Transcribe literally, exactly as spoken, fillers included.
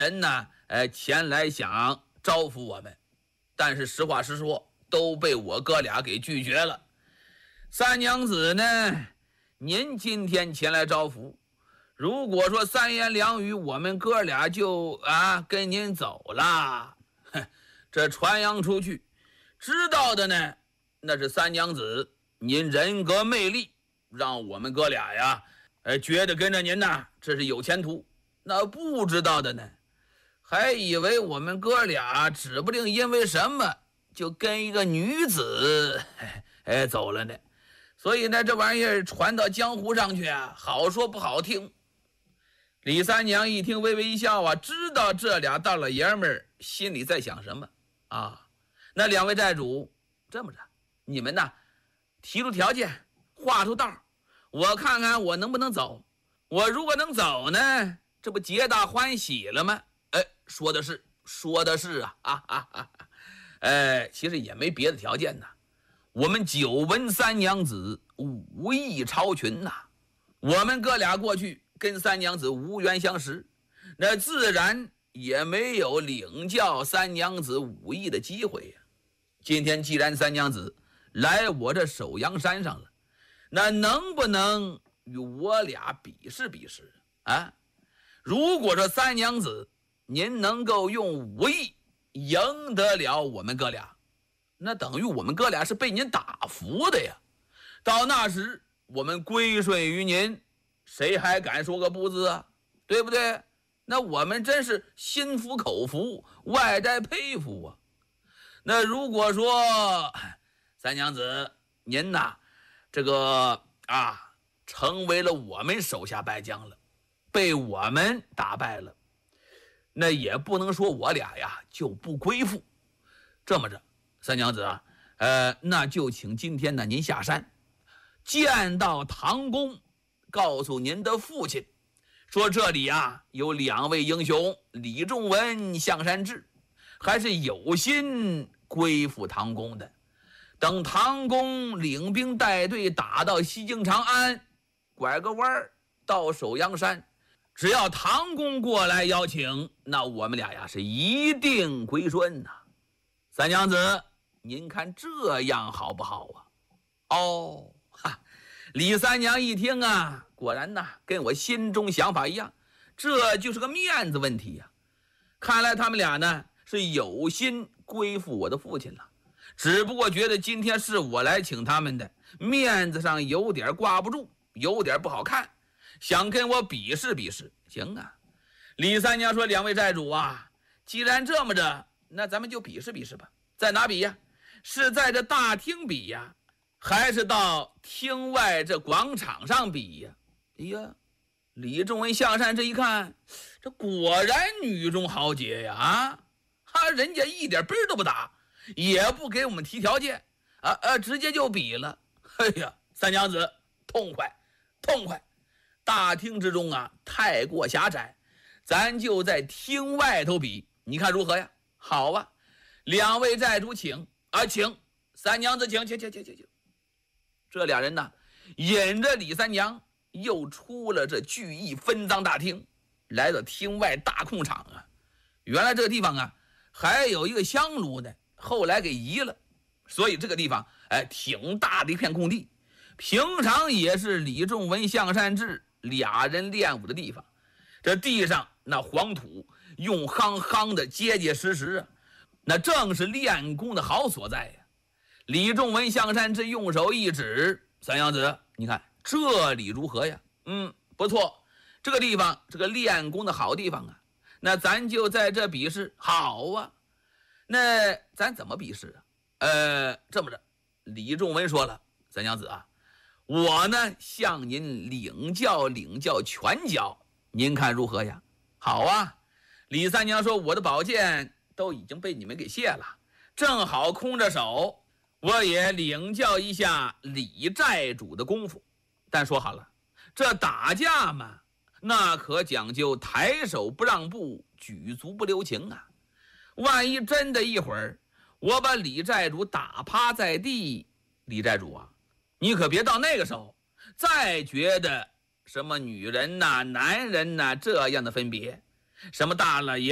人呢，呃，前来想招抚我们，但是实话实说，都被我哥俩给拒绝了。三娘子呢，您今天前来招抚，如果说三言两语，我们哥俩就啊跟您走了，哼，这传扬出去，知道的呢，那是三娘子您人格魅力，让我们哥俩呀，呃，觉得跟着您呐，这是有前途。那不知道的呢，还以为我们哥俩指不定因为什么就跟一个女子哎走了呢。所以呢，这玩意儿传到江湖上去啊，好说不好听。李三娘一听微微一笑啊，知道这俩大老爷们儿心里在想什么啊。那两位债主，这么着，你们呢提出条件，画出道，我看看我能不能走。我如果能走呢，这不皆大欢喜了吗？哎，说的是，说的是啊，啊啊啊！哎，其实也没别的条件呐。我们久闻三娘子武艺超群呐，我们哥俩过去跟三娘子无缘相识，那自然也没有领教三娘子武艺的机会呀。今天既然三娘子来我这首阳山上了，那能不能与我俩比试比试啊？如果说三娘子您能够用武艺赢得了我们哥俩，那等于我们哥俩是被您打服的呀。到那时我们归顺于您，谁还敢说个不字啊？对不对？那我们真是心服口服，外在佩服啊。那如果说三娘子您呐，这个啊成为了我们手下败将了，被我们打败了，那也不能说我俩呀就不归附。这么着，三娘子啊，呃，那就请今天呢您下山，见到唐公，告诉您的父亲，说这里啊有两位英雄，李仲文、向善志，还是有心归附唐公的。等唐公领兵带队打到西京长安，拐个弯到首阳山，只要唐公过来邀请，那我们俩呀是一定归顺呐。三娘子，您看这样好不好啊？哦，哈，李三娘一听啊，果然呐，跟我心中想法一样，这就是个面子问题呀。看来他们俩呢是有心归附我的父亲了，只不过觉得今天是我来请他们的，面子上有点挂不住，有点不好看，想跟我比试比试。行啊，李三娘说，两位债主啊，既然这么着，那咱们就比试比试吧。在哪比呀？是在这大厅比呀，还是到厅外这广场上比呀？哎呀，李仲文、向善这一看，这果然女中豪杰呀！啊，哈，人家一点奔都不打，也不给我们提条件啊啊，直接就比了。哎呀，三娘子痛快痛快！大厅之中啊太过狭窄，咱就在厅外头比，你看如何呀？好啊，两位债主请啊，请三娘子请请请请请请。这俩人呢，引着李三娘又出了这聚义分赃大厅，来到厅外大空场啊。原来这个地方啊还有一个香炉呢，后来给移了，所以这个地方哎挺大的一片空地，平常也是李仲文、向善志俩人练武的地方。这地上那黄土用夯夯的结结实实啊，那正是练功的好所在呀。李仲文、向善志用手一指，三娘子，你看这里如何呀？嗯，不错，这个地方是个练功的好地方啊。那咱就在这比试。好啊，那咱怎么比试啊？呃，这么着，李仲文说了，三娘子啊，我呢向您领教领教拳脚，您看如何呀？好啊，李三娘说，我的宝剑都已经被你们给卸了，正好空着手，我也领教一下李债主的功夫。但说好了，这打架嘛，那可讲究抬手不让步，举足不留情啊。万一真的一会儿我把李债主打趴在地，李债主啊，你可别到那个时候再觉得什么女人呐、男人呐这样的分别，什么大老爷